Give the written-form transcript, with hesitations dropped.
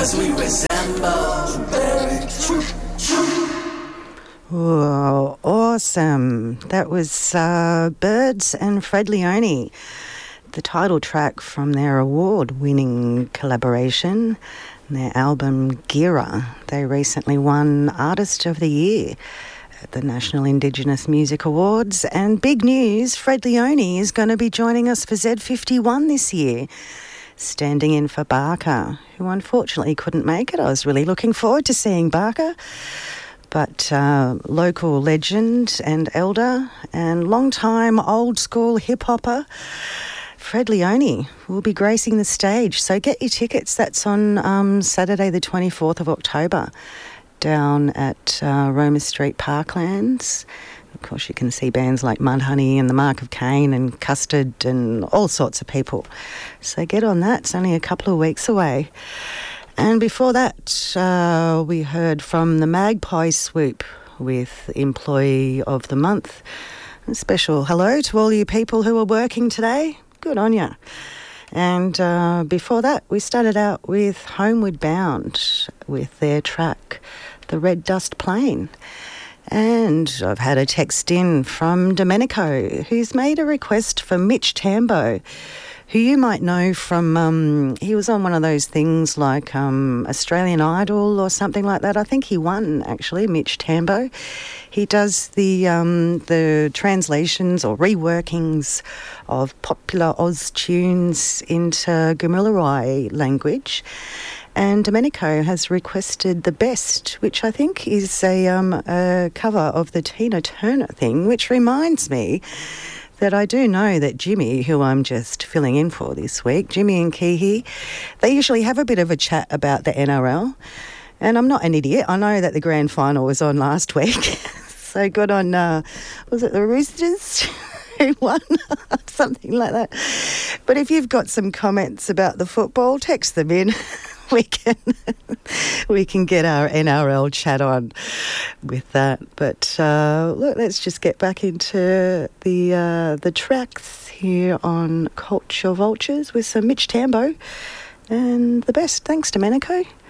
'cause we resemble. Very true. Oh, awesome. That was Birds and Fred Leone, the title track from their award-winning collaboration, their album Gira. They recently won Artist of the Year at the National Indigenous Music Awards. And big news, Fred Leone is going to be joining us for Z51 this year, standing in for Barker, who unfortunately couldn't make it. I was really looking forward to seeing Barker. But local legend and elder and long-time old-school hip-hopper Fred Leone will be gracing the stage. So get your tickets. That's on Saturday the 24th of October down at Roma Street Parklands. Of course, you can see bands like Mudhoney and the Mark of Cain and Custard and all sorts of people. So get on that. It's only a couple of weeks away. And before that, we heard from the Magpie Swoop with Employee of the Month. A special hello to all you people who are working today. Good on you. And before that, we started out with Homeward Bound with their track, The Red Dust Plane. And I've had a text in from Domenico, who's made a request for Mitch Tambo, who you might know from, he was on one of those things like Australian Idol or something like that. I think he won, actually, Mitch Tambo. He does the translations or reworkings of popular Oz tunes into Gamilaroi language. And Domenico has requested The Best, which I think is a cover of the Tina Turner thing, which reminds me that I do know that Jimmy, who I'm just filling in for this week, Jimmy and Kihi, they usually have a bit of a chat about the NRL. And I'm not an idiot. I know that the grand final was on last week. So good on, was it the Roosters who won? Something like that. But if you've got some comments about the football, text them in. We can get our NRL chat on with that. But look, let's just get back into the tracks here on Culture Vultures with some Mitch Tambo and The Best. Thanks, Domenico.